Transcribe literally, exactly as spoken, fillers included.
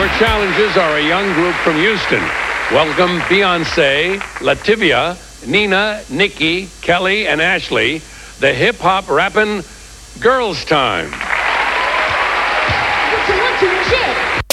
Your challenges are a young group from Houston. Welcome Beyonce, Lativia, Nina, Nikki, Kelly, and Ashley, the hip-hop rapping Girls Time. What you want to, shit.